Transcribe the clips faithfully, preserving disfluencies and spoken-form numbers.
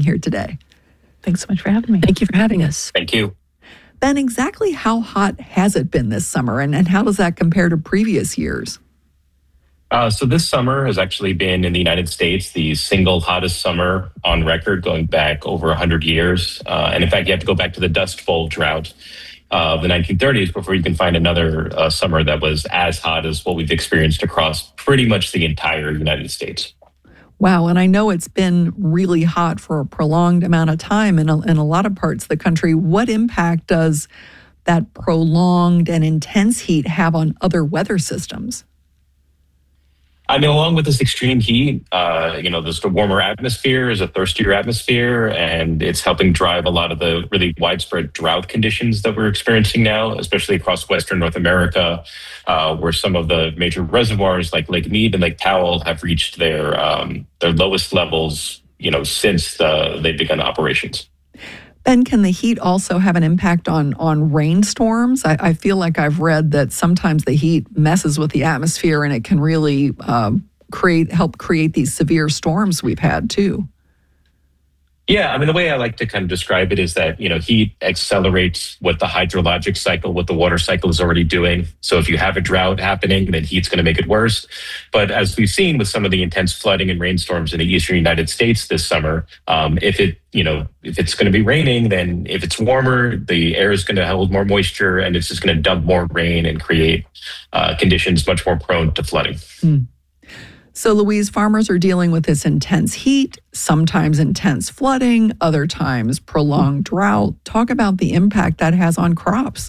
here today. Thanks so much for having me. Thank you for having us. Thank you. Ben, exactly how hot has it been this summer, and, and how does that compare to previous years? Uh, so this summer has actually been in the United States the single hottest summer on record, going back over one hundred years. Uh, and in fact, you have to go back to the Dust Bowl drought of the nineteen thirties before you can find another uh, summer that was as hot as what we've experienced across pretty much the entire United States. Wow, and I know it's been really hot for a prolonged amount of time in a, in a lot of parts of the country. What impact does that prolonged and intense heat have on other weather systems? I mean, along with this extreme heat, uh, you know, this warmer atmosphere is a thirstier atmosphere, and it's helping drive a lot of the really widespread drought conditions that we're experiencing now, especially across Western North America, uh, where some of the major reservoirs like Lake Mead and Lake Powell have reached their um, their lowest levels, you know, since the, they've begun operations. Ben, can the heat also have an impact on, on rainstorms? I, I feel like I've read that sometimes the heat messes with the atmosphere and it can really um, create help create these severe storms we've had too. Yeah, I mean, the way I like to kind of describe it is that, you know, heat accelerates what the hydrologic cycle, what the water cycle is already doing. So if you have a drought happening, then heat's going to make it worse. But as we've seen with some of the intense flooding and rainstorms in the eastern United States this summer, um, if it, you know, if it's going to be raining, then if it's warmer, the air is going to hold more moisture and it's just going to dump more rain and create uh, conditions much more prone to flooding. Mm. So, Louise, farmers are dealing with this intense heat, sometimes intense flooding, other times prolonged drought. Talk about the impact that has on crops.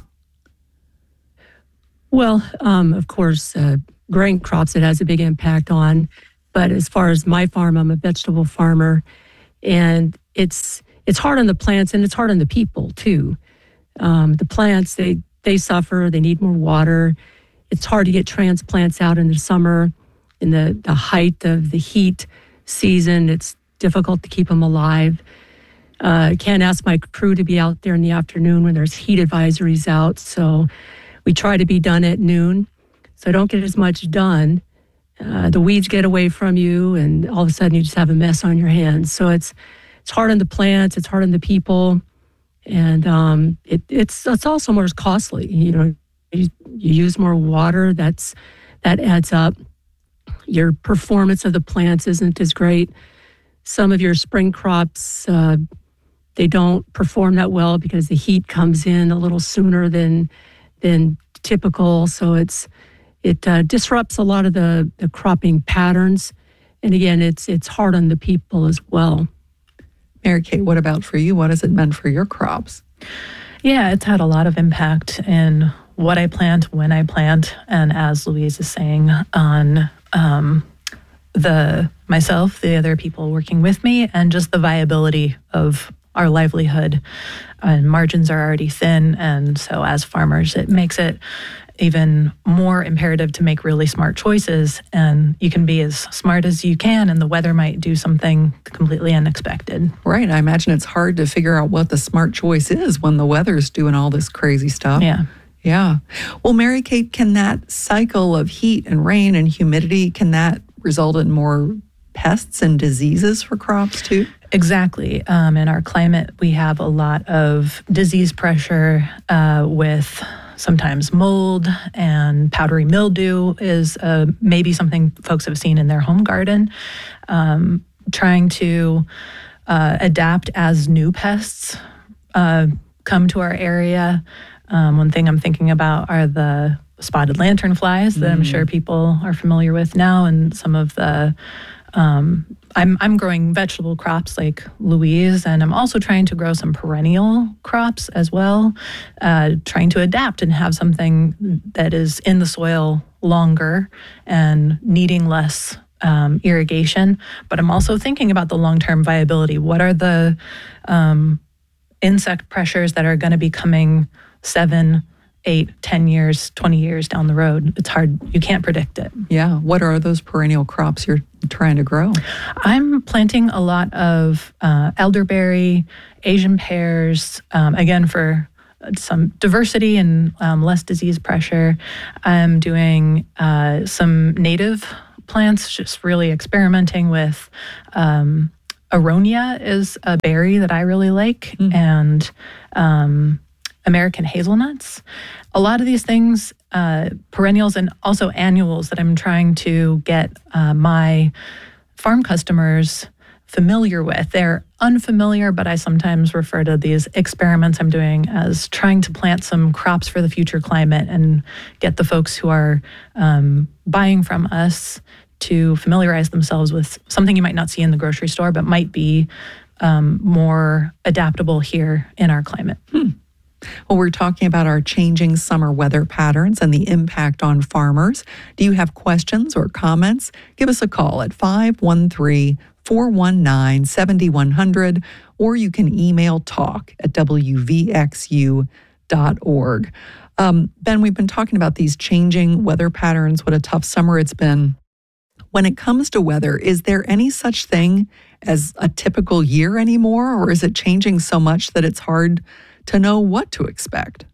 Well, um, of course, uh, grain crops it has a big impact on. But as far as my farm, I'm a vegetable farmer, and it's it's hard on the plants and it's hard on the people too. Um, the plants, they they suffer. They need more water. It's hard to get transplants out in the summer. In the, the height of the heat season, it's difficult to keep them alive. Uh, I can't ask my crew to be out there in the afternoon when there's heat advisories out. So we try to be done at noon. So I don't get as much done. Uh, the weeds get away from you, and all of a sudden you just have a mess on your hands. So it's it's hard on the plants, it's hard on the people, and um, it, it's it's also more costly. You know, you, you use more water. That's that adds up. Your performance of the plants isn't as great. Some of your spring crops, uh, they don't perform that well because the heat comes in a little sooner than than typical. So it's it uh, disrupts a lot of the, the cropping patterns. And again, it's it's hard on the people as well. Mary Kate, what about for you? What has it meant for your crops? Yeah, it's had a lot of impact in what I plant, when I plant, and as Louise is saying, on um, the myself, the other people working with me, and just the viability of our livelihood. And margins are already thin, and so as farmers, it makes it even more imperative to make really smart choices. And you can be as smart as you can, and the weather might do something completely unexpected. Right. I imagine it's hard to figure out what the smart choice is when the weather's doing all this crazy stuff. Yeah. Yeah. Well, Mary Kate, can that cycle of heat and rain and humidity, can that result in more pests and diseases for crops too? Exactly. Um, in our climate, we have a lot of disease pressure uh, with sometimes mold, and powdery mildew is uh, maybe something folks have seen in their home garden. Um, trying to uh, adapt as new pests uh, come to our area. Um, one thing I'm thinking about are the spotted lanternflies that mm. I'm sure people are familiar with now, and some of the um, I'm I'm growing vegetable crops like Louise, and I'm also trying to grow some perennial crops as well, uh, trying to adapt and have something that is in the soil longer and needing less um, irrigation. But I'm also thinking about the long-term viability. What are the um, insect pressures that are going to be coming seven, eight, ten years, twenty years down the road? It's hard. You can't predict it. Yeah. What are those perennial crops you're trying to grow? I'm planting a lot of uh, elderberry, Asian pears, um, again, for some diversity and um, less disease pressure. I'm doing uh, some native plants, just really experimenting with um, aronia is a berry that I really like, mm-hmm. and um, American hazelnuts. A lot of these things, uh, perennials and also annuals that I'm trying to get uh, my farm customers familiar with. They're unfamiliar, but I sometimes refer to these experiments I'm doing as trying to plant some crops for the future climate and get the folks who are um, buying from us to familiarize themselves with something you might not see in the grocery store, but might be um, more adaptable here in our climate. Hmm. Well, we're talking about our changing summer weather patterns and the impact on farmers. Do you have questions or comments? Give us a call at five one three, four one nine, seven one zero zero, or you can email talk at w v x u dot org. Um, Ben, we've been talking about these changing weather patterns, what a tough summer it's been. When it comes to weather, is there any such thing as a typical year anymore, or is it changing so much that it's hard to know what to expect?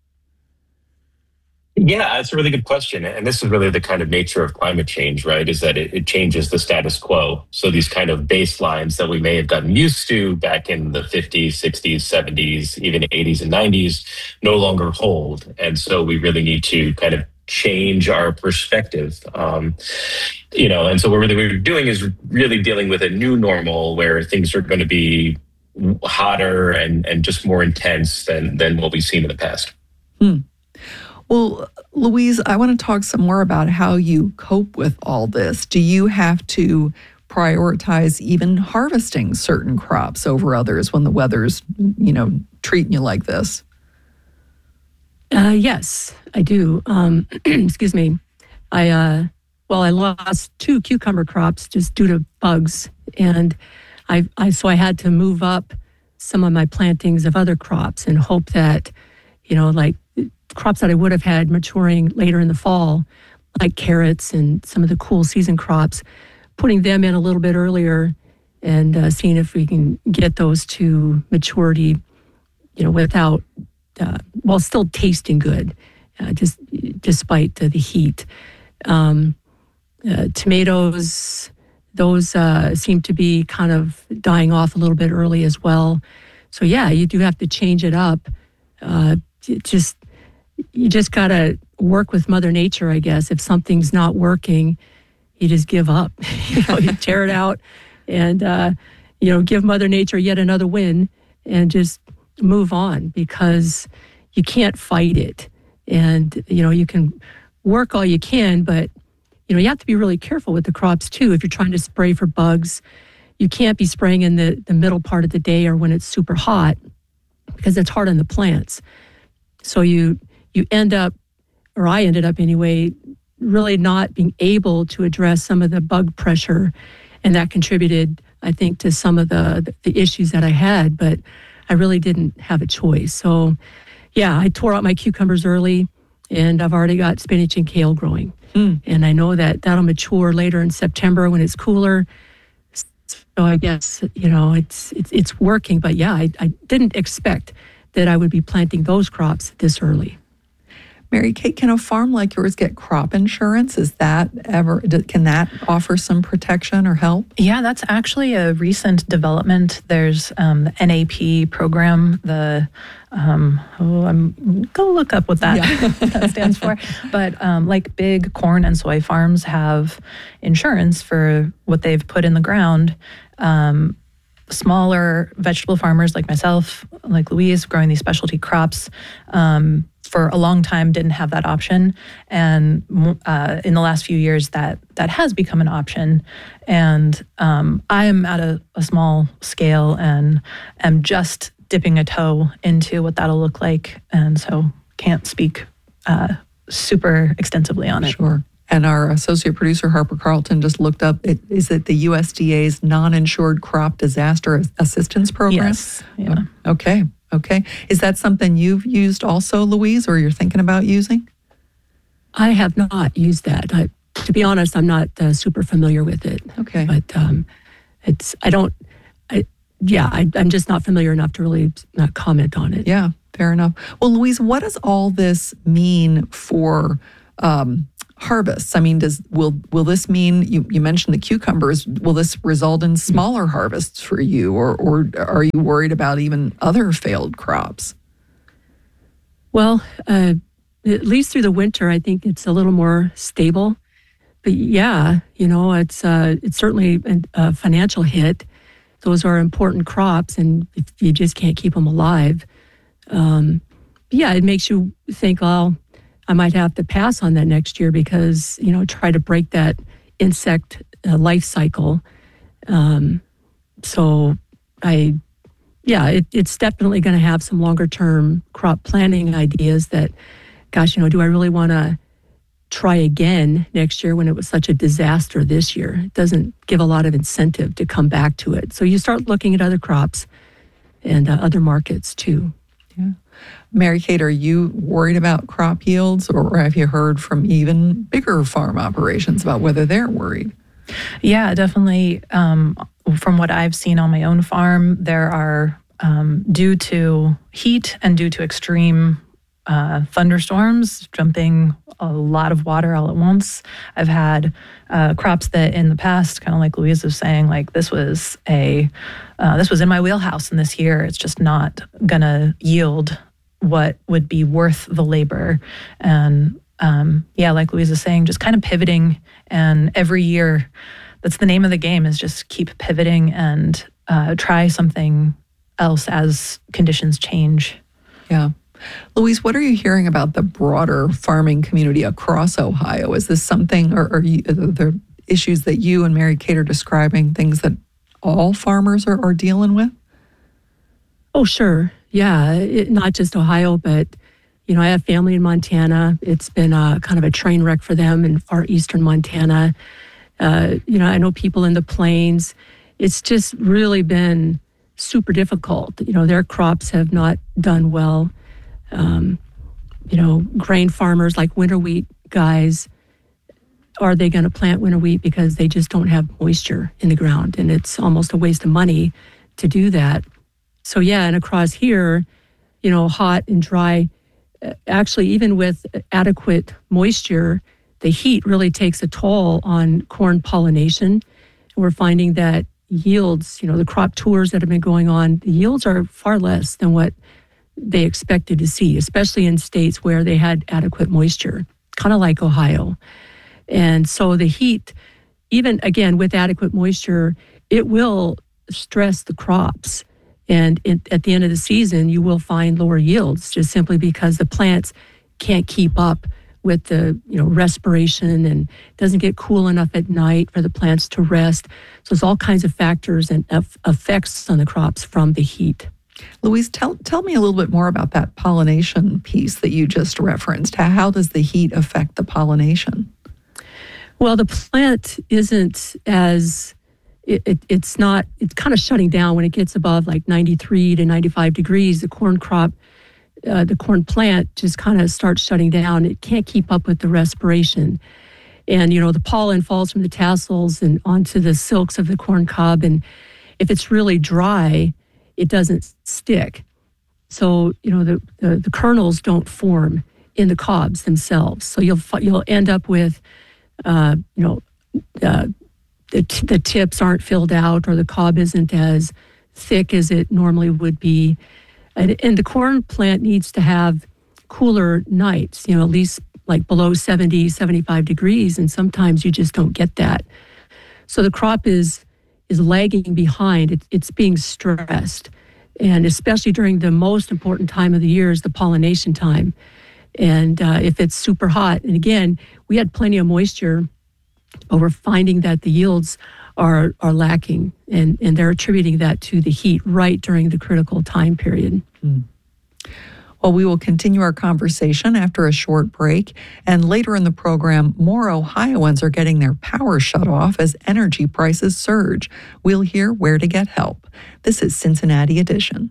Yeah, that's a really good question. And this is really the kind of nature of climate change, right? Is that it, it changes the status quo. So these kind of baselines that we may have gotten used to back in the fifties, sixties, seventies, even eighties and nineties no longer hold. And so we really need to kind of change our perspective. Um, you know, and so what really we're doing is really dealing with a new normal where things are going to be hotter and, and just more intense than, than what we've seen in the past. Hmm. Well, Louise, I want to talk some more about how you cope with all this. Do you have to prioritize even harvesting certain crops over others when the weather's, you know, treating you like this? Uh, yes, I do. Um, excuse me. I, uh, well, I lost two cucumber crops just due to bugs. And I, I, so I had to move up some of my plantings of other crops and hope that, you know, like crops that I would have had maturing later in the fall, like carrots and some of the cool season crops, putting them in a little bit earlier and uh, seeing if we can get those to maturity, you know, without, uh, while still tasting good, uh, just despite uh, the heat. Um, uh, tomatoes, those uh, seem to be kind of dying off a little bit early as well. So yeah, you do have to change it up. Uh, just you just gotta work with Mother Nature, I guess. If something's not working, you just give up. you know, you tear it out, and uh, you know, give Mother Nature yet another win, and just move on because you can't fight it. And you know, you can work all you can, but you know, you have to be really careful with the crops too. If you're trying to spray for bugs, you can't be spraying in the, the middle part of the day or when it's super hot because it's hard on the plants. So you you end up, or I ended up anyway, really not being able to address some of the bug pressure. And that contributed, I think, to some of the, the issues that I had, but I really didn't have a choice. So yeah, I tore out my cucumbers early and I've already got spinach and kale growing. Mm. And I know that that'll mature later in September when it's cooler. So I guess, you know, it's it's, it's working. But yeah, I, I didn't expect that I would be planting those crops this early. Mary Kate, can a farm like yours get crop insurance? Is that ever, can that offer some protection or help? Yeah, that's actually a recent development. There's um, the N A P program, the, um, oh, I'm, go look up what that, yeah. that stands for. But um, like big corn and soy farms have insurance for what they've put in the ground. Um, smaller vegetable farmers like myself, like Louise, growing these specialty crops, um, for a long time didn't have that option, and uh, in the last few years that that has become an option. And um, I am at a, a small scale and am just dipping a toe into what that'll look like, and so can't speak uh, super extensively on it. Sure. And our associate producer Harper Carlton just looked up. It, is it the U S D A's non-insured crop disaster assistance program? Yes. Yeah. Okay. Okay. Is that something you've used also, Louise, or you're thinking about using? I have not used that. I, to be honest, I'm not uh, super familiar with it. Okay. But um, it's, I don't, I, yeah, I, I'm just not familiar enough to really not comment on it. Yeah, fair enough. Well, Louise, what does all this mean for um, harvests? I mean, does will will this mean you, you mentioned the cucumbers? Will this result in smaller harvests for you, or or are you worried about even other failed crops? Well, uh, at least through the winter, I think it's a little more stable. But yeah, you know, it's uh, it's certainly a financial hit. Those are important crops, and if you just can't keep them alive, um, yeah, it makes you think, well, I might have to pass on that next year because, you know, try to break that insect uh, life cycle. Um, so I, yeah, it, it's definitely going to have some longer term crop planning ideas that, gosh, you know, do I really want to try again next year when it was such a disaster this year? It doesn't give a lot of incentive to come back to it. So you start looking at other crops and uh, other markets too. Yeah. Mary Kate, are you worried about crop yields, or have you heard from even bigger farm operations about whether they're worried? Yeah, definitely. Um, from what I've seen on my own farm, there are, um, due to heat and due to extreme uh, thunderstorms, dumping a lot of water all at once. I've had uh, crops that in the past, kind of like Louise was saying, like this was a, uh, this was in my wheelhouse, and this year it's just not gonna yield what would be worth the labor. And um, yeah, like Louise is saying, just kind of pivoting, and every year, that's the name of the game, is just keep pivoting and uh, try something else as conditions change. Yeah. Louise, what are you hearing about the broader farming community across Ohio? Is this something, or are, you, are there issues that you and Mary Kate are describing, things that all farmers are, are dealing with? Oh, sure. Yeah, it, not just Ohio, but, you know, I have family in Montana. It's been a, kind of a train wreck for them in far eastern Montana. Uh, you know, I know people in the plains. It's just really been super difficult. You know, their crops have not done well. Um, you know, grain farmers like winter wheat guys, are they going to plant winter wheat because they just don't have moisture in the ground? And it's almost a waste of money to do that. So yeah, and across here, you know, hot and dry, actually even with adequate moisture, the heat really takes a toll on corn pollination. And we're finding that yields, you know, the crop tours that have been going on, the yields are far less than what they expected to see, especially in states where they had adequate moisture, kind of like Ohio. And so the heat, even again with adequate moisture, it will stress the crops. And it, at the end of the season, you will find lower yields just simply because the plants can't keep up with the, you know, respiration, and it doesn't get cool enough at night for the plants to rest. So there's all kinds of factors and effects on the crops from the heat. Louise, tell tell me a little bit more about that pollination piece that you just referenced. How, how does the heat affect the pollination? Well, the plant isn't as, it, it, it's not, it's kind of shutting down when it gets above like ninety-three to ninety-five degrees. The corn crop, uh, the corn plant just kind of starts shutting down. It can't keep up with the respiration. And, you know, the pollen falls from the tassels and onto the silks of the corn cob. And if it's really dry, it doesn't stick. So, you know, the, the, the kernels don't form in the cobs themselves. So you'll you'll end up with, uh, you know, uh, the, t- the tips aren't filled out, or the cob isn't as thick as it normally would be. And, and the corn plant needs to have cooler nights, you know, at least like below seventy, seventy-five degrees. And sometimes you just don't get that. So the crop is is lagging behind. It, it's being stressed. And especially during the most important time of the year is the pollination time. And uh, if it's super hot, and again, we had plenty of moisture, but we're finding that the yields are are lacking, and, and they're attributing that to the heat right during the critical time period. Mm. Well, we will continue our conversation after a short break. And later in the program, more Ohioans are getting their power shut off as energy prices surge. We'll hear where to get help. This is Cincinnati Edition.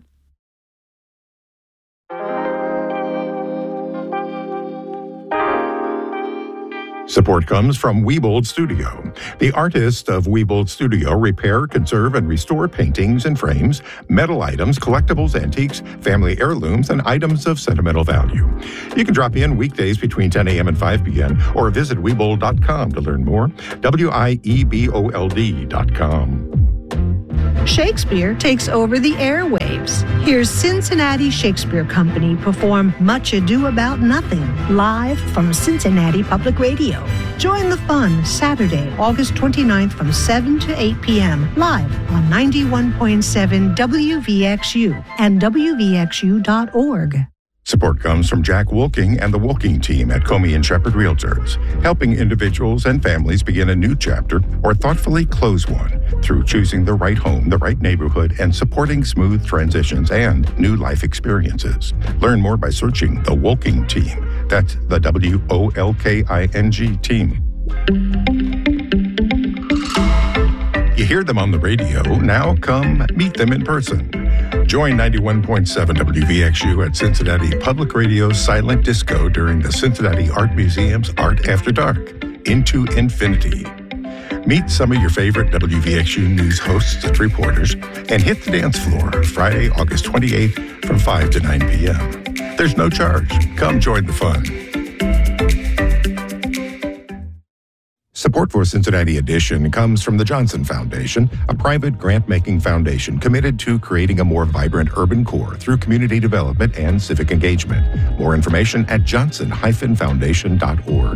Support comes from Wiebold Studio. The artists of Wiebold Studio repair, conserve, and restore paintings and frames, metal items, collectibles, antiques, family heirlooms, and items of sentimental value. You can drop in weekdays between ten a.m. and five p.m. or visit Wiebold dot com to learn more. W I E B O L D dot com. Shakespeare takes over the airwaves. Here's Cincinnati Shakespeare Company perform Much Ado About Nothing live from Cincinnati Public Radio. Join the fun Saturday, August twenty-ninth from seven to eight p.m. live on ninety-one point seven W V X U and W V X U dot org. Support comes from Jack Wolking and the Wolking team at Comey and Shepherd Realtors, helping individuals and families begin a new chapter or thoughtfully close one through choosing the right home, the right neighborhood, and supporting smooth transitions and new life experiences. Learn more by searching the Wolking team. That's the W O L K I N G team. You hear them on the radio. Now come meet them in person. Join ninety-one point seven W V X U at Cincinnati Public Radio's Silent Disco during the Cincinnati Art Museum's Art After Dark, Into Infinity. Meet some of your favorite W V X U news hosts and reporters and hit the dance floor Friday, August twenty-eighth from five to nine p.m. There's no charge. Come join the fun. Support for Cincinnati Edition comes from the Johnson Foundation, a private grant-making foundation committed to creating a more vibrant urban core through community development and civic engagement. More information at johnson dash foundation dot org.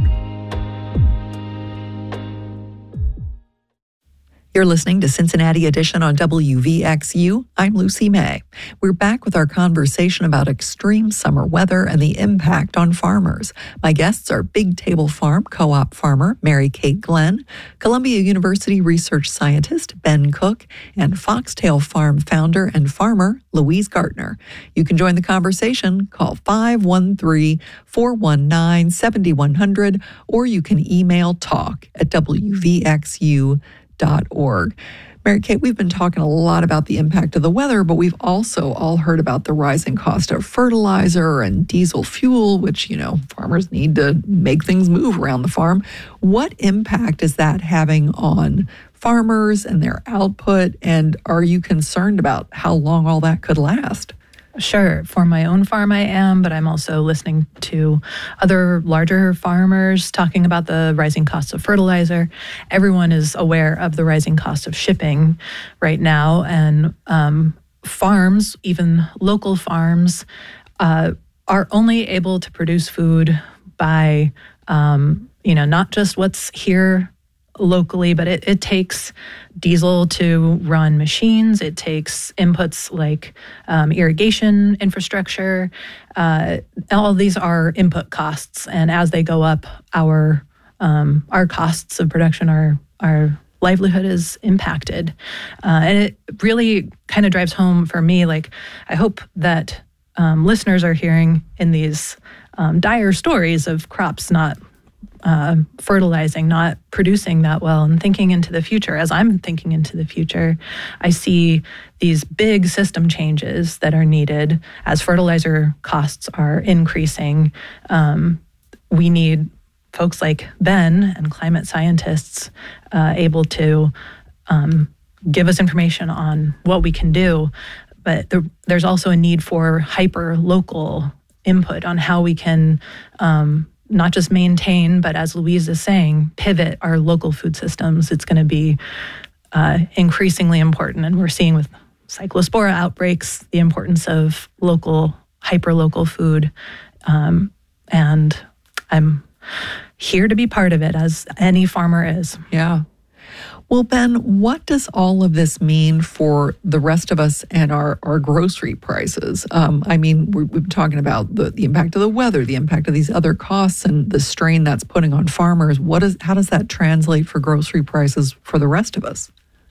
You're listening to Cincinnati Edition on W V X U. I'm Lucy May. We're back with our conversation about extreme summer weather and the impact on farmers. My guests are Big Table Farm co-op farmer Mary Kate Glenn, Columbia University research scientist Ben Cook, and Foxtail Farm founder and farmer Louise Gartner. You can join the conversation. Call five one three, four one nine, seven one zero zero or you can email talk at W V X U dot org. Mary Kate, we've been talking a lot about the impact of the weather, but we've also all heard about the rising cost of fertilizer and diesel fuel, which, you know, farmers need to make things move around the farm. What impact is that having on farmers and their output? And are you concerned about how long all that could last? Sure. For my own farm, I am, but I'm also listening to other larger farmers talking about the rising costs of fertilizer. Everyone is aware of the rising cost of shipping right now, and um, farms, even local farms, uh, are only able to produce food by, um, you know, not just what's here locally, but it, it takes diesel to run machines. It takes inputs like um, irrigation infrastructure. Uh, all these are input costs, and as they go up, our um, our costs of production, our our livelihood is impacted, uh, and it really kind of drives home for me. Like, I hope that um, listeners are hearing in these um, dire stories of crops not Uh, fertilizing, not producing that well, and thinking into the future. As I'm thinking into the future, I see these big system changes that are needed as fertilizer costs are increasing. Um, we need folks like Ben and climate scientists uh, able to um, give us information on what we can do. But there, there's also a need for hyper-local input on how we can um, not just maintain, but as Louise is saying, pivot our local food systems. It's going to be uh, increasingly important. And we're seeing with cyclospora outbreaks, the importance of local, hyper-local food. Um, and I'm here to be part of it, as any farmer is. Yeah. Well, Ben, what does all of this mean for the rest of us and our, our grocery prices? Um, I mean, we're, we've been talking about the, the impact of the weather, the impact of these other costs, and the strain that's putting on farmers. What is, how does that translate for grocery prices for the rest of us?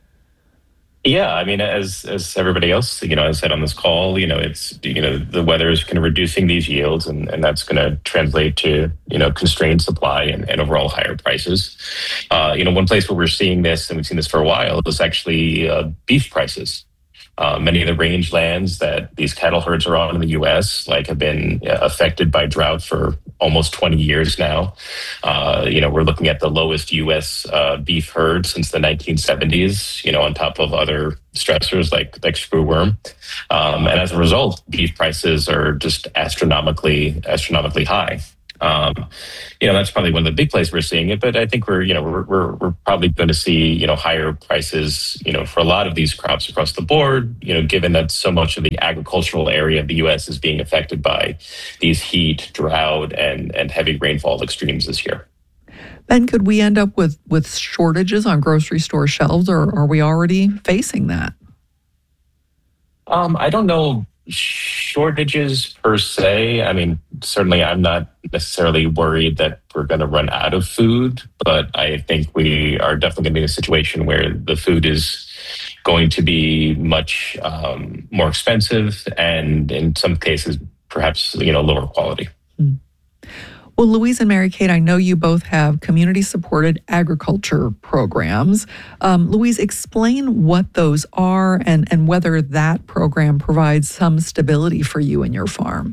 Yeah, I mean, as as everybody else, you know, has said on this call, you know, it's, you know, the weather is kind of reducing these yields, and, and that's going to translate to, you know, constrained supply and, and overall higher prices. Uh, you know, one place where we're seeing this, and we've seen this for a while, is actually uh, beef prices. Uh, many of the rangelands that these cattle herds are on in the U S like have been uh, affected by drought for almost twenty years now. Uh, you know, we're looking at the lowest U S uh, beef herd since the nineteen seventies, you know, on top of other stressors like, like screwworm. Um, and as a result, beef prices are just astronomically, astronomically high. Um, you know, that's probably one of the big places we're seeing it, but I think we're, you know, we're, we're, we're probably going to see, you know, higher prices, you know, for a lot of these crops across the board, you know, given that so much of the agricultural area of the U S is being affected by these heat, drought, and, and heavy rainfall extremes this year. Ben, could we end up with, with shortages on grocery store shelves, or are we already facing that? Um, I don't know shortages per se. I mean, certainly I'm not necessarily worried that we're going to run out of food, but I think we are definitely going to be in a situation where the food is going to be much um, more expensive and in some cases, perhaps, you know, lower quality. Mm. Well, Louise and Mary Kate, I know you both have community-supported agriculture programs. Um, Louise, explain what those are and, and whether that program provides some stability for you and your farm.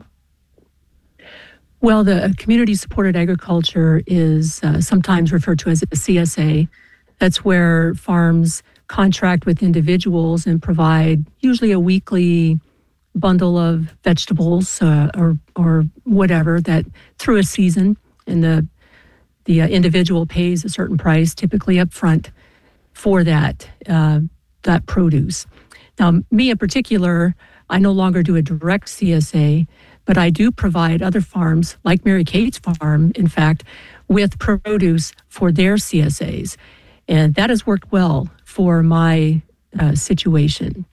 Well, the community-supported agriculture is uh, sometimes referred to as a C S A. That's where farms contract with individuals and provide usually a weekly bundle of vegetables uh, or or whatever that through a season, and the the uh, individual pays a certain price, typically up front, for that uh, that produce. Now, me in particular, I no longer do a direct C S A, but I do provide other farms, like Mary Kate's farm, in fact, with produce for their C S As, and that has worked well for my uh, situation.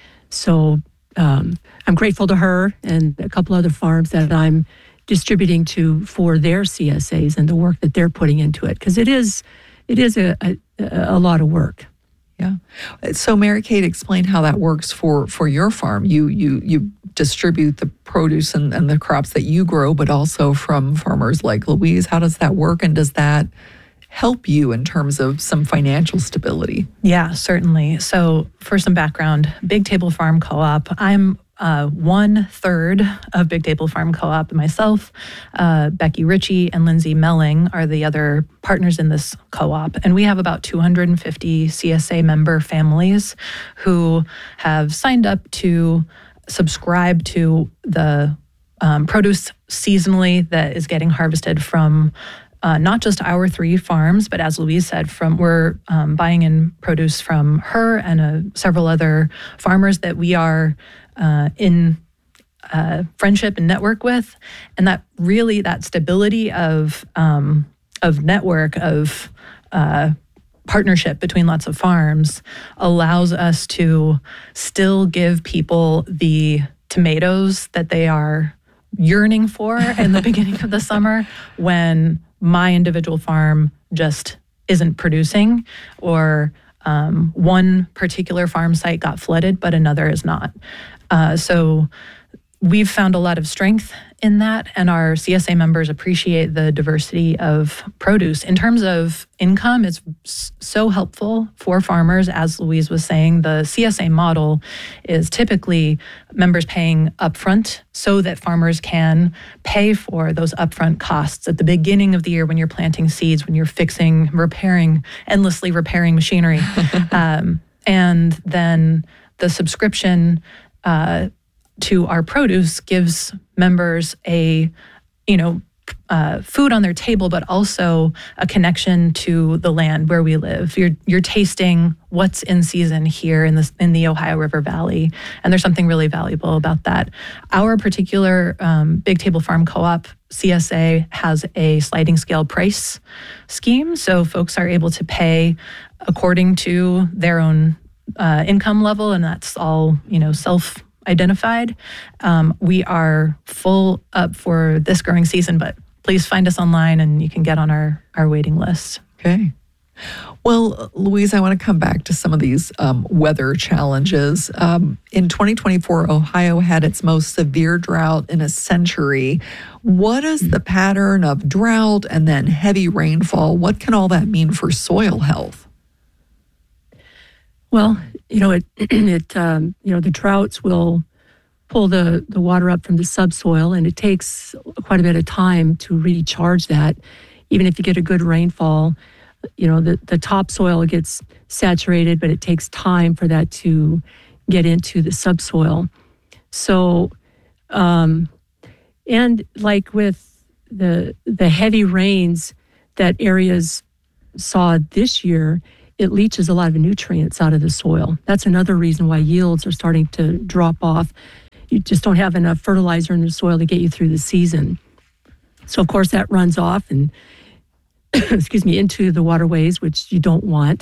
So. Um, I'm grateful to her and a couple other farms that I'm distributing to for their C S As and the work that they're putting into it, because it is it is a, a, a lot of work. Yeah. So Mary Kate, explain how that works for, for your farm. You you you distribute the produce and, and the crops that you grow, but also from farmers like Louise. How does that work, and does that help you in terms of some financial stability? Yeah, certainly. So for some background, Big Table Farm Co-op, I'm uh, one third of Big Table Farm Co-op. Myself, uh, Becky Ritchie, and Lindsay Melling are the other partners in this co-op. And we have about two hundred fifty C S A member families who have signed up to subscribe to the um, produce seasonally that is getting harvested from Uh, not just our three farms, but as Louise said, from we're um, buying in produce from her and uh, several other farmers that we are uh, in uh, friendship and network with, and that really that stability of um, of network of uh, partnership between lots of farms allows us to still give people the tomatoes that they are yearning for in the beginning of the summer when my individual farm just isn't producing, or um, one particular farm site got flooded, but another is not. Uh, so we've found a lot of strength in that, and our C S A members appreciate the diversity of produce. In terms of income, it's so helpful for farmers. As Louise was saying, the C S A model is typically members paying upfront so that farmers can pay for those upfront costs at the beginning of the year when you're planting seeds, when you're fixing, repairing, endlessly repairing machinery. um, and then the subscription uh, to our produce gives members a, you know, uh, food on their table, but also a connection to the land where we live. You're you're tasting what's in season here in the in the Ohio River Valley, and there's something really valuable about that. Our particular um, Big Table Farm Co-op C S A has a sliding scale price scheme, so folks are able to pay according to their own uh, income level, and that's all, you know, self. identified. Um, we are full up for this growing season, but please find us online and you can get on our, our waiting list. Okay. Well, Louise, I want to come back to some of these um, weather challenges. Um, in twenty twenty-four, Ohio had its most severe drought in a century. What is the pattern of drought and then heavy rainfall? What can all that mean for soil health? Well, you know, it, it um, you know, the droughts will pull the, the water up from the subsoil, and it takes quite a bit of time to recharge that. Even if you get a good rainfall, you know, the, the topsoil gets saturated, but it takes time for that to get into the subsoil. So, um, and like with the the heavy rains that areas saw this year, it leaches a lot of nutrients out of the soil. That's another reason why yields are starting to drop off. You just don't have enough fertilizer in the soil to get you through the season. So of course that runs off and, excuse me, into the waterways, which you don't want.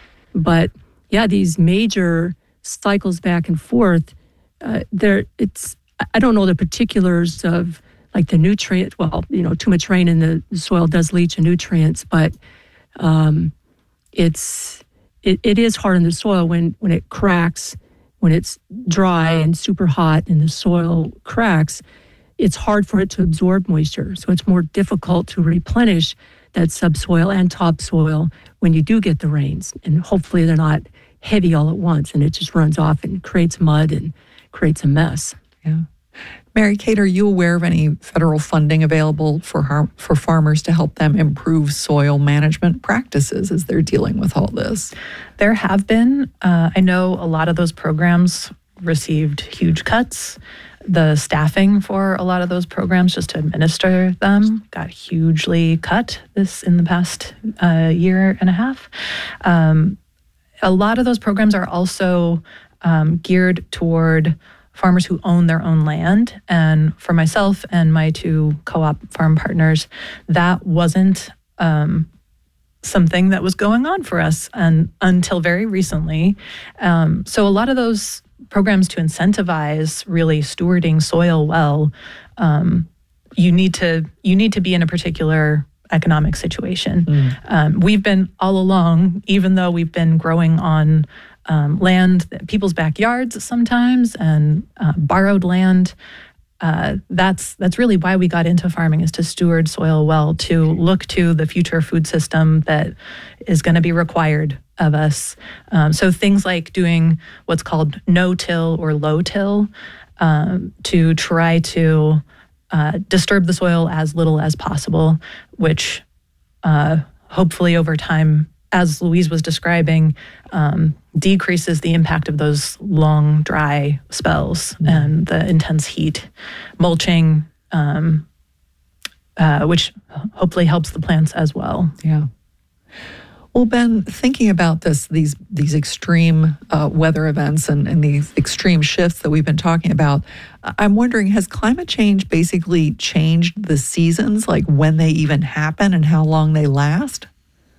But yeah, these major cycles back and forth, uh, there it's, I don't know the particulars of like the nutrient, well, you know, too much rain in the soil does leach the nutrients, but um, it's, it, it is hard in the soil when, when it cracks, when it's dry and super hot and the soil cracks, it's hard for it to absorb moisture. So it's more difficult to replenish that subsoil and topsoil when you do get the rains. And hopefully they're not heavy all at once and it just runs off and creates mud and creates a mess. Yeah. Mary Kate, are you aware of any federal funding available for har- for farmers to help them improve soil management practices as they're dealing with all this? There have been. Uh, I know a lot of those programs received huge cuts. The staffing for a lot of those programs just to administer them got hugely cut this in the past uh, year and a half. Um, a lot of those programs are also um, geared toward farmers who own their own land. And for myself and my two co-op farm partners, that wasn't um, something that was going on for us and until very recently. Um, so a lot of those programs to incentivize really stewarding soil well, um, you need to you need to be in a particular economic situation. Mm. Um, we've been all along, even though we've been growing on Um, land, people's backyards sometimes, and uh, borrowed land. Uh, that's that's really why we got into farming, is to steward soil well, to look to the future food system that is going to be required of us. Um, so things like doing what's called no-till or low-till um, to try to uh, disturb the soil as little as possible, which uh, hopefully over time, as Louise was describing, um, decreases the impact of those long, dry spells mm-hmm. and the intense heat. Mulching, um, uh, which hopefully helps the plants as well. Yeah. Well, Ben, thinking about this, these these extreme uh, weather events and, and these extreme shifts that we've been talking about, I'm wondering, has climate change basically changed the seasons, like when they even happen and how long they last?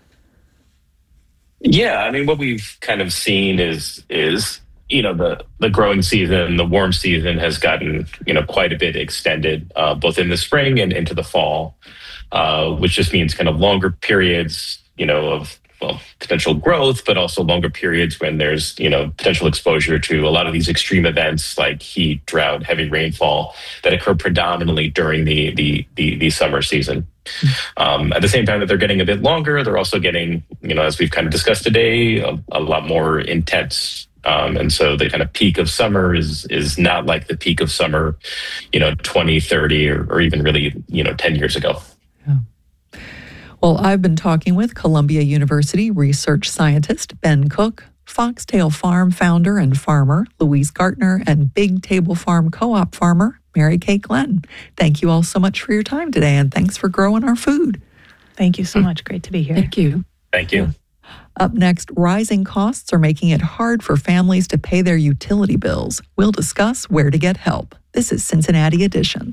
Yeah, I mean, what we've kind of seen is, is you know, the, the growing season, the warm season has gotten, you know, quite a bit extended, uh, both in the spring and into the fall, uh, which just means kind of longer periods, you know, of, well, potential growth, but also longer periods when there's, you know, potential exposure to a lot of these extreme events like heat, drought, heavy rainfall that occur predominantly during the, the, the, the summer season. Um, at the same time that they're getting a bit longer, they're also getting, you know, as we've kind of discussed today, a, a lot more intense. Um, and so the kind of peak of summer is is not like the peak of summer, you know, twenty, thirty, or, or even really, you know, ten years ago. Yeah. Well, I've been talking with Columbia University research scientist Ben Cook, Foxtail Farm founder and farmer Louise Gartner, and Big Table Farm co-op farmer Mary Kate Glenn. Thank you all so much for your time today, and thanks for growing our food. Thank you so much. Great to be here. Thank you. Thank you. Up next, rising costs are making it hard for families to pay their utility bills. We'll discuss where to get help. This is Cincinnati Edition.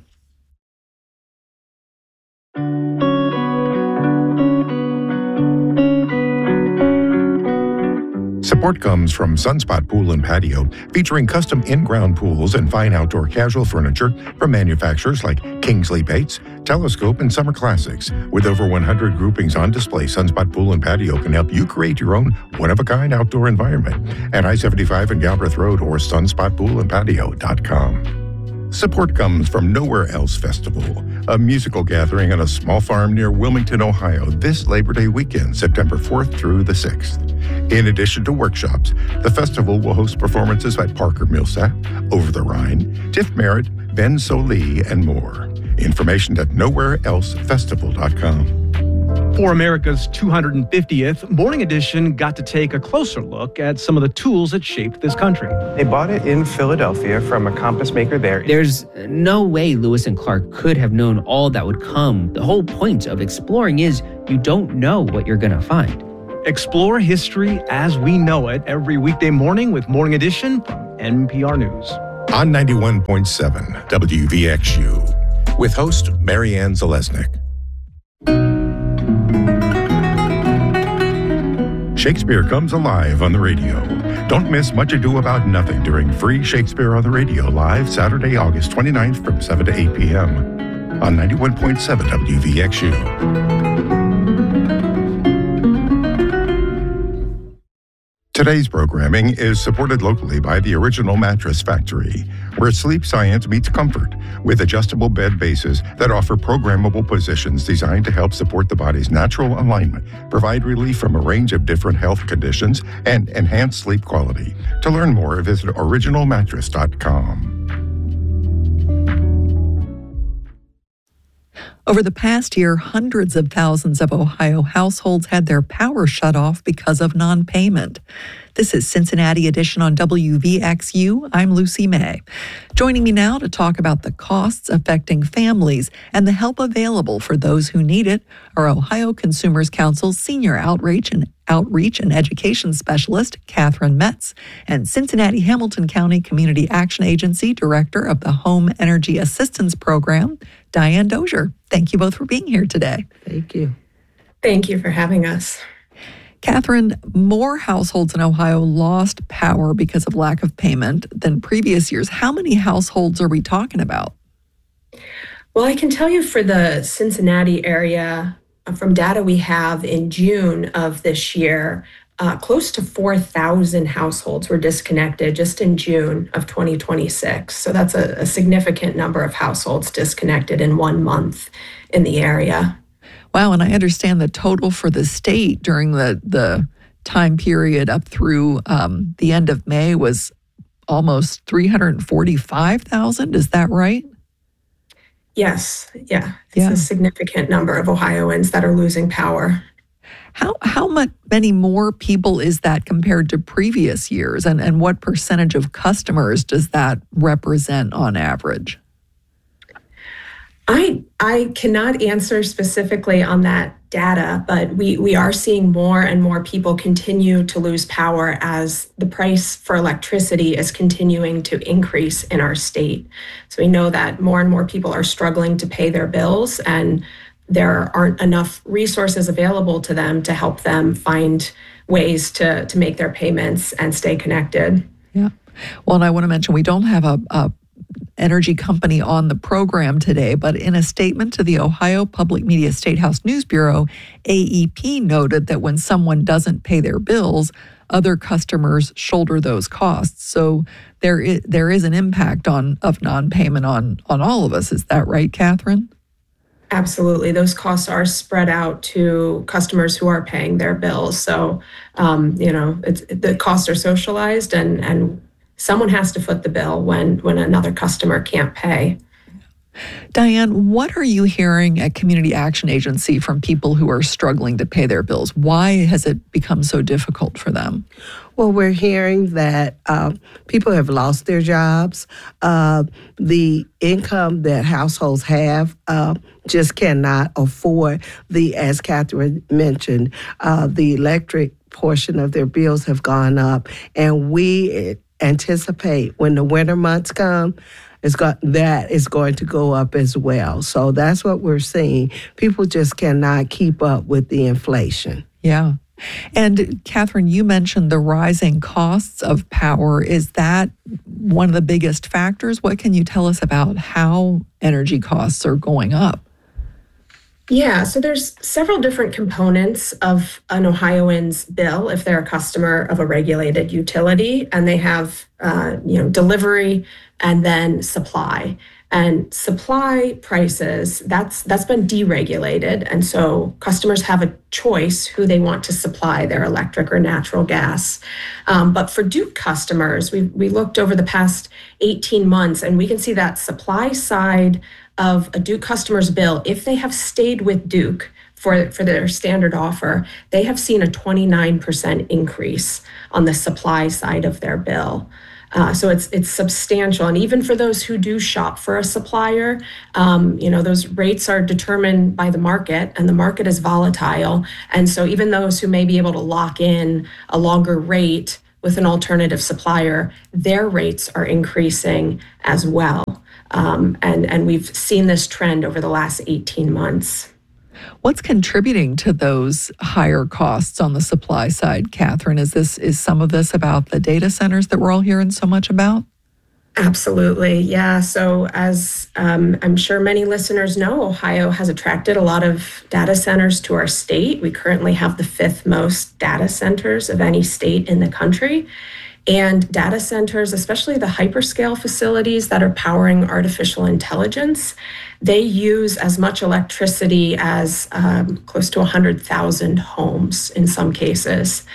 Support comes from Sunspot Pool and Patio, featuring custom in-ground pools and fine outdoor casual furniture from manufacturers like Kingsley Bates, Telescope, and Summer Classics. With over one hundred groupings on display, Sunspot Pool and Patio can help you create your own one-of-a-kind outdoor environment at I seventy-five and Galbraith Road or sunspot pool and patio dot com. Support comes from Nowhere Else Festival, a musical gathering on a small farm near Wilmington, Ohio, this Labor Day weekend, September fourth through the sixth. In addition to workshops, the festival will host performances by Parker Millsap, Over the Rhine, Tiff Merritt, Ben Solee, and more. Information at nowhere else festival dot com. For America's two hundred fiftieth, Morning Edition got to take a closer look at some of the tools that shaped this country. They bought it in Philadelphia from a compass maker there. There's no way Lewis and Clark could have known all that would come. The whole point of exploring is you don't know what you're going to find. Explore history as we know it every weekday morning with Morning Edition from N P R News. On ninety-one point seven W V X U, with host Marianne Zalesnik. Shakespeare comes alive on the radio. Don't miss Much Ado About Nothing during free Shakespeare on the Radio live Saturday, August twenty-ninth from seven to eight p.m. on ninety-one point seven W V X U. Today's programming is supported locally by the Original Mattress Factory, where sleep science meets comfort with adjustable bed bases that offer programmable positions designed to help support the body's natural alignment, provide relief from a range of different health conditions, and enhance sleep quality. To learn more, visit original mattress dot com. Over the past year, hundreds of thousands of Ohio households had their power shut off because of non-payment. This is Cincinnati Edition on W V X U. I'm Lucy May. Joining me now to talk about the costs affecting families and the help available for those who need it are Ohio Consumers Council's Senior Outreach and Outreach and Education Specialist, Catherine Metz, and Cincinnati Hamilton County Community Action Agency Director of the Home Energy Assistance Program, Diane Dozier. Thank you both for being here today. Thank you. Thank you for having us. Catherine, more households in Ohio lost power because of lack of payment than previous years. How many households are we talking about? Well, I can tell you for the Cincinnati area, from data we have in June of this year, uh, close to four thousand households were disconnected just in June of twenty twenty-six. So that's a, a significant number of households disconnected in one month in the area. Wow, and I understand the total for the state during the, the time period up through um, the end of May was almost three hundred forty-five thousand. Is that right? Yes, yeah. It's yeah. a significant number of Ohioans that are losing power. How how much many more people is that compared to previous years? And, and what percentage of customers does that represent on average? I I cannot answer specifically on that data, but we, we are seeing more and more people continue to lose power as the price for electricity is continuing to increase in our state. So we know that more and more people are struggling to pay their bills, and there aren't enough resources available to them to help them find ways to, to make their payments and stay connected. Yeah. Well, and I want to mention we don't have a, a energy company on the program today, but in a statement to the Ohio Public Media Statehouse News Bureau, A E P noted that when someone doesn't pay their bills, other customers shoulder those costs. So there is, there is an impact on of non-payment on, on all of us. Is that right, Catherine? Absolutely. Those costs are spread out to customers who are paying their bills. So, um, you know, it's, the costs are socialized, and, and someone has to foot the bill when, when another customer can't pay. Diane, what are you hearing at Community Action Agency from people who are struggling to pay their bills? Why has it become so difficult for them? Well, we're hearing that uh, people have lost their jobs. Uh, the income that households have uh, just cannot afford the, as Catherine mentioned, uh, the electric portion of their bills have gone up. And we anticipate when the winter months come, it's got, that is going to go up as well. So that's what we're seeing. People just cannot keep up with the inflation. Yeah. And Catherine, you mentioned the rising costs of power. Is that one of the biggest factors? What can you tell us about how energy costs are going up? Yeah, so there's several different components of an Ohioan's bill if they're a customer of a regulated utility, and they have uh, you know delivery and then supply. And supply prices, that's that's been deregulated, and so customers have a choice who they want to supply their electric or natural gas. Um, but for Duke customers, we we looked over the past eighteen months, and we can see that supply side of a Duke customer's bill, if they have stayed with Duke for, for their standard offer, they have seen a twenty-nine percent increase on the supply side of their bill. Uh, so it's it's substantial. And even for those who do shop for a supplier, um, you know, those rates are determined by the market, and the market is volatile. And so even those who may be able to lock in a longer rate with an alternative supplier, their rates are increasing as well. Um, and, and we've seen this trend over the last eighteen months. What's contributing to those higher costs on the supply side, Catherine? Is this is some of this about the data centers that we're all hearing so much about? Absolutely, yeah. So as um, I'm sure many listeners know, Ohio has attracted a lot of data centers to our state. We currently have the fifth most data centers of any state in the country. And data centers, especially the hyperscale facilities that are powering artificial intelligence, they use as much electricity as um, close to one hundred thousand homes in some cases.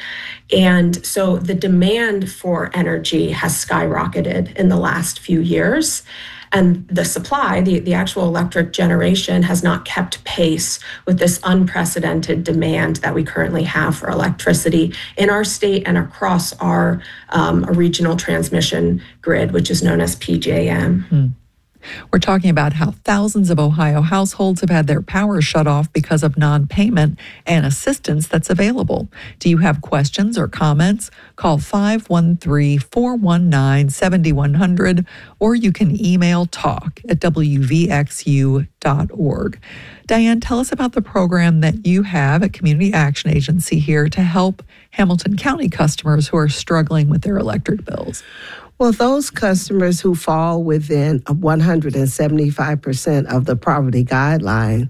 And so the demand for energy has skyrocketed in the last few years. And the supply, the, the actual electric generation, has not kept pace with this unprecedented demand that we currently have for electricity in our state and across our um, regional transmission grid, which is known as P J M. Hmm. We're talking about how thousands of Ohio households have had their power shut off because of non-payment and assistance that's available. Do you have questions or comments? Call five one three, four one nine, seven one zero zero or you can email talk at w v x u dot org. Diane, tell us about the program that you have at Community Action Agency here to help Hamilton County customers who are struggling with their electric bills. Well, those customers who fall within one hundred seventy-five percent of the poverty guideline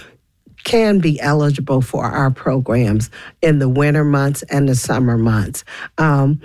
can be eligible for our programs in the winter months and the summer months. Um,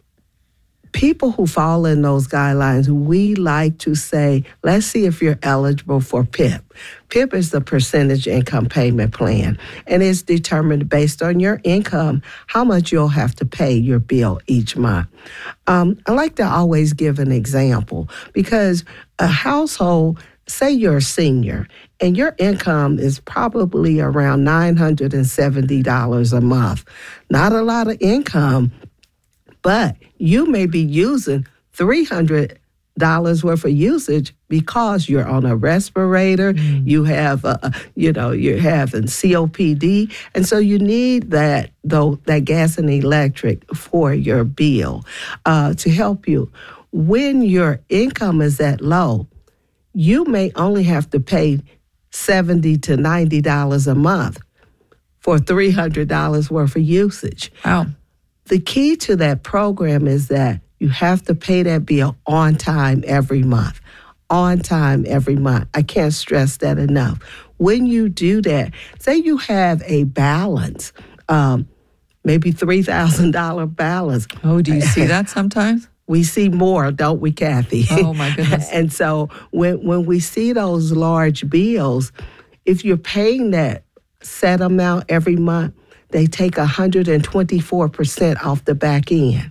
people who fall in those guidelines, we like to say, let's see if you're eligible for P I P. P I P is the percentage income payment plan, and it's determined based on your income how much you'll have to pay your bill each month. Um, I like to always give an example because a household, say you're a senior, and your income is probably around nine hundred seventy dollars a month. Not a lot of income, but you may be using three hundred dollars worth of usage because you're on a respirator, mm. you have, a, you know, you're having C O P D, and so you need that, though, that gas and electric for your bill uh, to help you. When your income is that low, you may only have to pay seventy to ninety dollars a month for three hundred dollars worth of usage. Wow. The key to that program is that you have to pay that bill on time every month. On time every month. I can't stress that enough. When you do that, say you have a balance, um, maybe three thousand dollars balance. Oh, do you see that sometimes? We see more, don't we, Kathy? Oh, my goodness. And so when, when we see those large bills, if you're paying that set amount every month, they take one hundred twenty-four percent off the back end.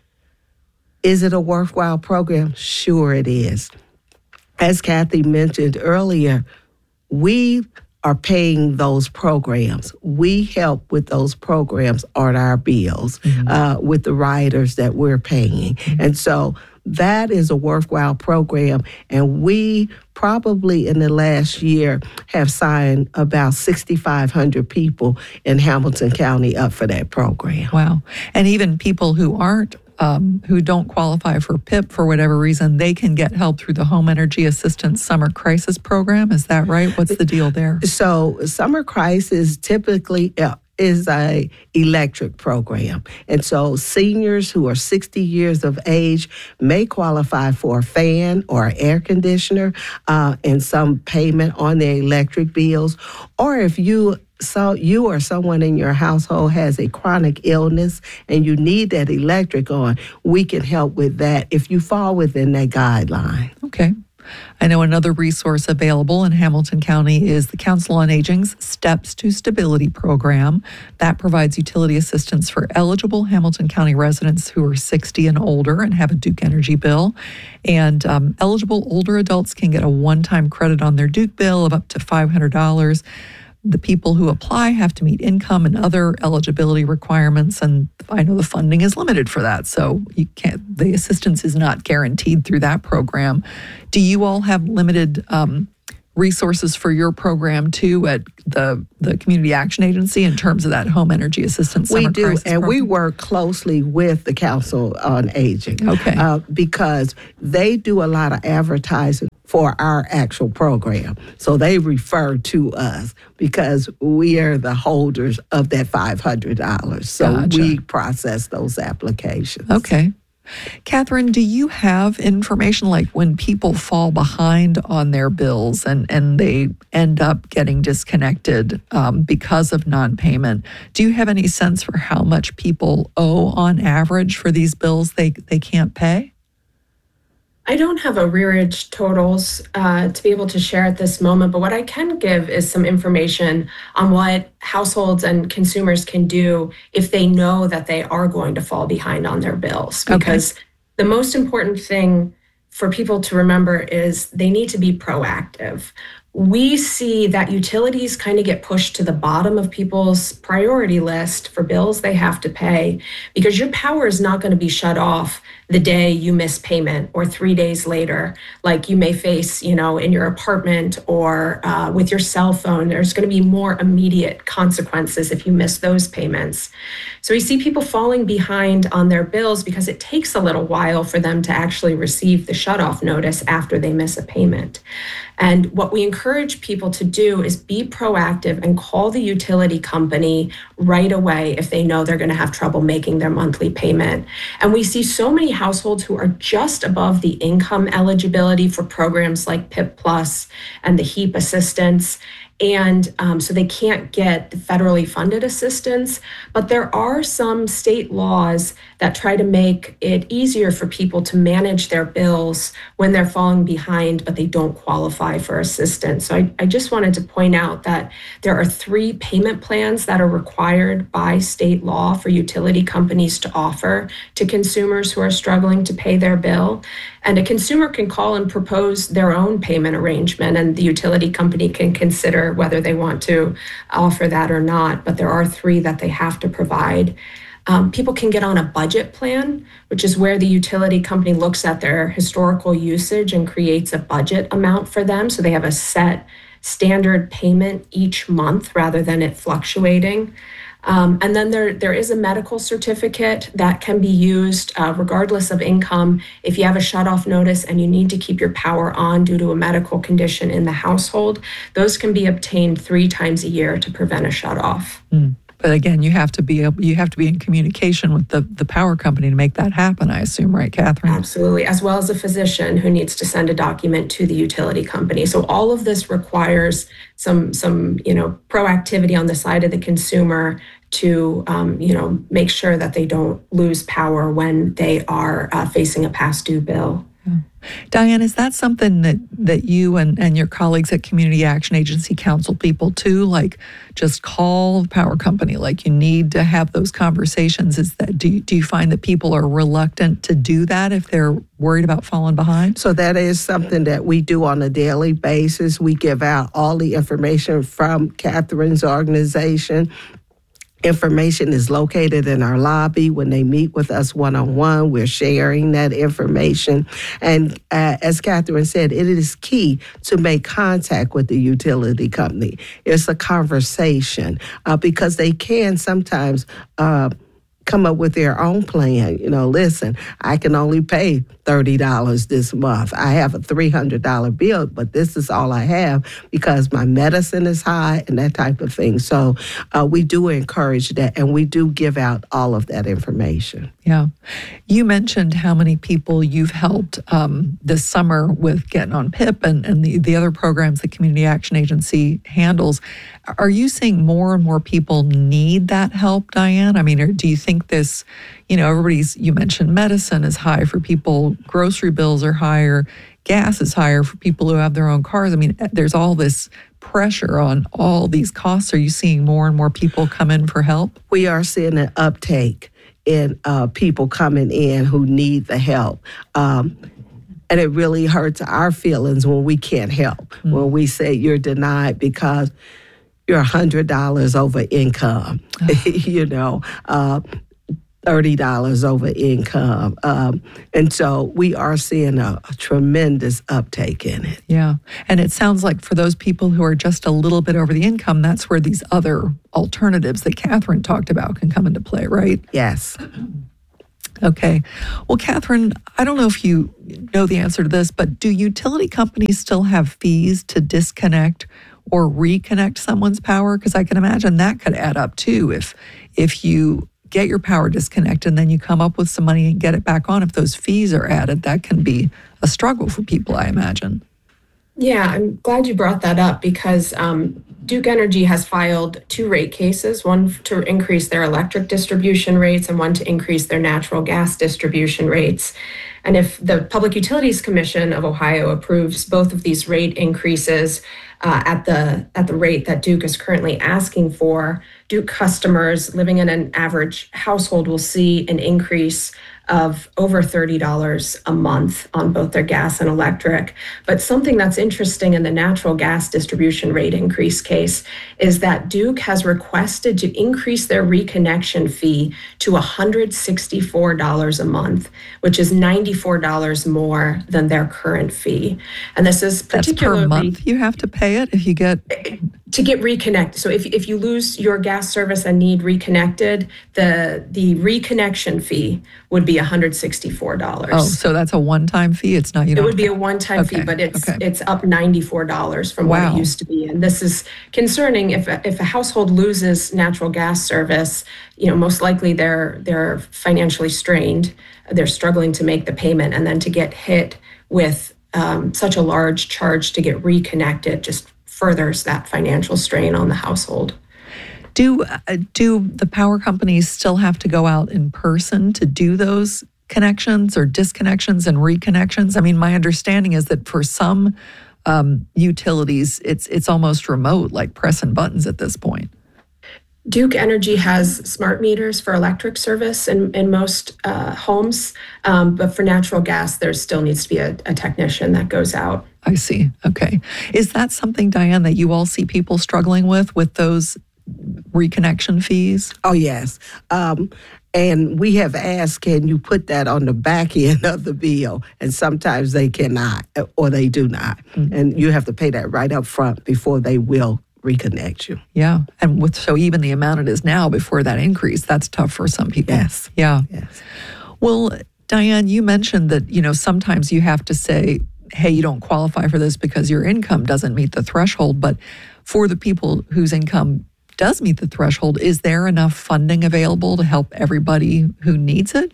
Is it a worthwhile program? Sure it is. As Kathy mentioned earlier, we are paying those programs. We help with those programs on our bills, mm-hmm. uh, with the riders that we're paying. Mm-hmm. And so that is a worthwhile program. And we probably in the last year have signed about sixty-five hundred people in Hamilton County up for that program. Wow. And even people who aren't Um, who don't qualify for P I P for whatever reason, they can get help through the Home Energy Assistance Summer Crisis Program. Is that right? What's the deal there? So Summer Crisis typically, uh, is a electric program. And so seniors who are sixty years of age may qualify for a fan or an air conditioner uh, and some payment on their electric bills. Or if you so you or someone in your household has a chronic illness and you need that electric on, we can help with that if you fall within that guideline. Okay. I know another resource available in Hamilton County is the Council on Aging's Steps to Stability program. That provides utility assistance for eligible Hamilton County residents who are sixty and older and have a Duke Energy bill. And um, eligible older adults can get a one-time credit on their Duke bill of up to five hundred dollars. The people who apply have to meet income and other eligibility requirements, and I know the funding is limited for that, so you can't. The assistance is not guaranteed through that program. Do you all have limited um, resources for your program too at the the Community Action Agency in terms of that home energy assistance? We Summer do, Crisis and program? we work closely with the Council on Aging. Okay, uh, because they do a lot of advertising for our actual program. So they refer to us because we are the holders of that five hundred dollars. So Gotcha. we process those applications. Okay. Catherine, do you have information like when people fall behind on their bills and, and they end up getting disconnected um, because of non-payment? Do you have any sense for how much people owe on average for these bills they, they can't pay? I don't have arrearage totals uh, to be able to share at this moment, but what I can give is some information on what households and consumers can do if they know that they are going to fall behind on their bills. Because okay. the most important thing for people to remember is they need to be proactive. We see that utilities kind of get pushed to the bottom of people's priority list for bills they have to pay because your power is not going to be shut off the day you miss payment or three days later, like you may face, you know, in your apartment or uh, with your cell phone. There's going to be more immediate consequences if you miss those payments. So we see people falling behind on their bills because it takes a little while for them to actually receive the shutoff notice after they miss a payment. And what we encourage people to do is be proactive and call the utility company right away if they know they're going to have trouble making their monthly payment. And we see so many households who are just above the income eligibility for programs like P I P Plus and the HEAP assistance. And um, so they can't get the federally funded assistance. But there are some state laws that try to make it easier for people to manage their bills when they're falling behind, but they don't qualify for assistance. So I, I just wanted to point out that there are three payment plans that are required by state law for utility companies to offer to consumers who are struggling to pay their bill. And a consumer can call and propose their own payment arrangement, and the utility company can consider whether they want to offer that or not. But there are three that they have to provide. Um, people can get on a budget plan, which is where the utility company looks at their historical usage and creates a budget amount for them. So they have a set standard payment each month rather than it fluctuating. Um, and then there, there is a medical certificate that can be used uh, regardless of income. If you have a shutoff notice and you need to keep your power on due to a medical condition in the household, those can be obtained three times a year to prevent a shutoff. Mm. But again, you have to be able, you have to be in communication with the, the power company to make that happen, I assume, right, Catherine? Absolutely, as well as a physician who needs to send a document to the utility company. So all of this requires some, some you know, proactivity on the side of the consumer to, um, you know, make sure that they don't lose power when they are uh, facing a past due bill. Yeah. Diane, is that something that, that you and, and your colleagues at Community Action Agency counsel people to, like just call the power company, like you need to have those conversations? Is that, do you, do you find that people are reluctant to do that if they're worried about falling behind? So that is something that we do on a daily basis. We give out all the information from Catherine's organization. Information is located in our lobby. When they meet with us one-on-one, we're sharing that information. And uh, as Catherine said, it is key to make contact with the utility company. It's a conversation uh, because they can sometimes uh, come up with their own plan. You know, listen, I can only pay thirty dollars this month. I have a three hundred dollars bill, but this is all I have because my medicine is high and that type of thing. So uh, we do encourage that, and we do give out all of that information. Yeah. You mentioned how many people you've helped um, this summer with Getting on P I P and, and the, the other programs the Community Action Agency handles. Are you seeing more and more people need that help, Diane? I mean, or do you think this, you know, everybody's, you mentioned medicine is high for people, grocery bills are higher, gas is higher for people who have their own cars. I mean, there's all this pressure on all these costs. Are you seeing more and more people come in for help? We are seeing an uptake in uh, people coming in who need the help. Um, and it really hurts our feelings when we can't help, mm. when we say you're denied because you're one hundred dollars over income, you know, uh, thirty dollars over income. Um, and so we are seeing a, a tremendous uptake in it. Yeah. And it sounds like for those people who are just a little bit over the income, that's where these other alternatives that Catherine talked about can come into play, right? Yes. Okay. Well, Catherine, I don't know if you know the answer to this, but do utility companies still have fees to disconnect or reconnect someone's power? Because I can imagine that could add up too if if you get your power disconnected and then you come up with some money and get it back on. If those fees are added, that can be a struggle for people, I imagine. Yeah, I'm glad you brought that up because um, Duke Energy has filed two rate cases, one to increase their electric distribution rates and one to increase their natural gas distribution rates. And if the Public Utilities Commission of Ohio approves both of these rate increases uh, at the at the rate that Duke is currently asking for, Duke customers living in an average household will see an increase of over thirty dollars a month on both their gas and electric. But something that's interesting in the natural gas distribution rate increase case is that Duke has requested to increase their reconnection fee to one hundred sixty-four dollars a month, which is ninety-four dollars more than their current fee. And this is particularly— That's per month you have to pay it if you get— To get reconnected. So if, if you lose your gas service and need reconnected, the the reconnection fee would be one hundred sixty-four dollars. Oh, so that's a one-time fee? It's not, you know. It would be a one-time okay. fee, but it's okay. it's up ninety-four dollars from wow. what it used to be. And this is concerning. If a, if a household loses natural gas service, you know, most likely they're they're financially strained. They're struggling to make the payment, and then to get hit with um, such a large charge to get reconnected just furthers that financial strain on the household. Do uh, do the power companies still have to go out in person to do those connections or disconnections and reconnections? I mean, my understanding is that for some um, utilities, it's it's almost remote, like pressing buttons at this point. Duke Energy has smart meters for electric service in, in most uh, homes, um, but for natural gas, there still needs to be a, a technician that goes out. I see. Okay. Is that something, Diane, that you all see people struggling with, with those reconnection fees? Oh, yes. Um, and we have asked, can you put that on the back end of the bill? And sometimes they cannot, or they do not. Mm-hmm. And you have to pay that right up front before they will reconnect you. Yeah. And with so even the amount it is now before that increase, that's tough for some people. Yes. Yeah. Yes. Well, Diane, you mentioned that, you know, sometimes you have to say, hey, you don't qualify for this because your income doesn't meet the threshold. But for the people whose income does meet the threshold, is there enough funding available to help everybody who needs it?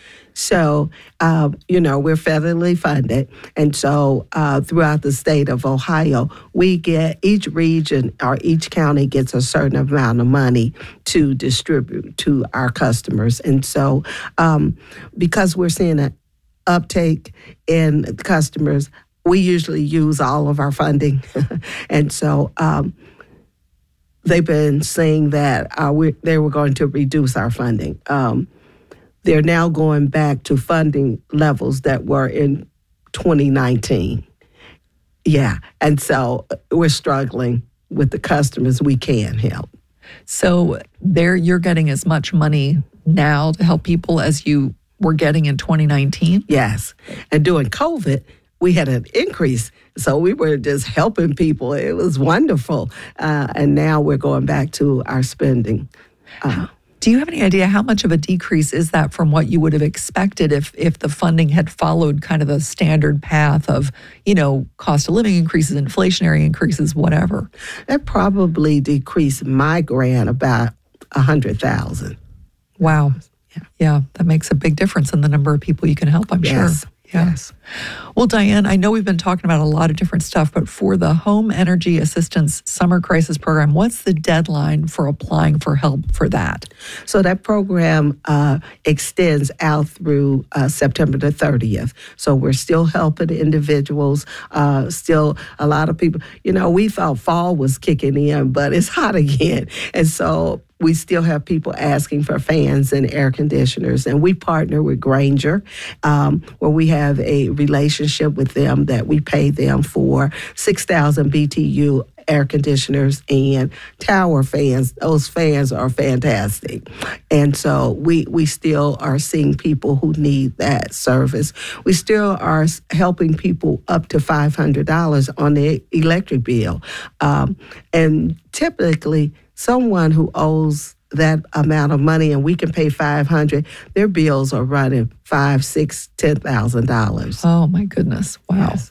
So, uh, you know, we're federally funded. And so uh, throughout the state of Ohio, we get, each region or each county gets a certain amount of money to distribute to our customers. And so um, because we're seeing an uptake in customers, we usually use all of our funding. And so um, they've been saying that uh, we, they were going to reduce our funding. Um, They're now going back to funding levels that were in twenty nineteen. Yeah, and so we're struggling with the customers we can help. So there you're getting as much money now to help people as you were getting in twenty nineteen? Yes, and during COVID, we had an increase. So we were just helping people. It was wonderful. Uh, and now we're going back to our spending. Uh, Do you have any idea how much of a decrease is that from what you would have expected if if the funding had followed kind of the standard path of, you know, cost of living increases, inflationary increases, whatever? That probably decreased my grant about a hundred thousand. Wow. Yeah. yeah, that makes a big difference in the number of people you can help, I'm yes. sure. Yeah. Yes. Well, Diane, I know we've been talking about a lot of different stuff, but for the Home Energy Assistance Summer Crisis Program, what's the deadline for applying for help for that? So that program uh, extends out through uh, September the thirtieth. So we're still helping individuals, uh, still a lot of people. You know, we thought fall was kicking in, but it's hot again. And so we still have people asking for fans and air conditioners. And we partner with Grainger, um, where we have a relationship with them that we pay them for six thousand B T U air conditioners and tower fans. Those fans are fantastic. And so we, we still are seeing people who need that service. We still are helping people up to five hundred dollars on their electric bill. Um, and typically, someone who owes that amount of money and we can pay five hundred dollars, their bills are running five, six, ten thousand dollars. Oh my goodness! Wow. Yes.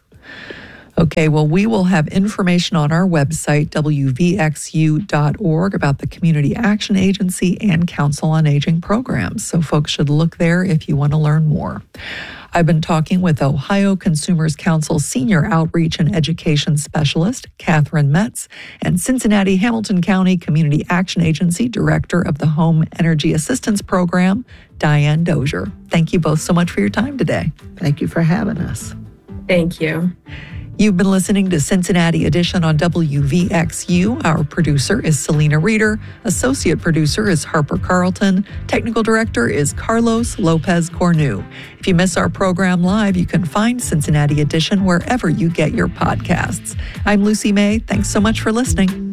Okay, well, we will have information on our website, W V X U dot org, about the Community Action Agency and Council on Aging programs. So folks should look there if you want to learn more. I've been talking with Ohio Consumers Council Senior Outreach and Education Specialist, Catherine Metz, and Cincinnati Hamilton County Community Action Agency Director of the Home Energy Assistance Program, Diane Dozier. Thank you both so much for your time today. Thank you for having us. Thank you. You've been listening to Cincinnati Edition on W V X U. Our producer is Selena Reeder. Associate producer is Harper Carlton. Technical director is Carlos Lopez Cornu. If you miss our program live, you can find Cincinnati Edition wherever you get your podcasts. I'm Lucy May. Thanks so much for listening.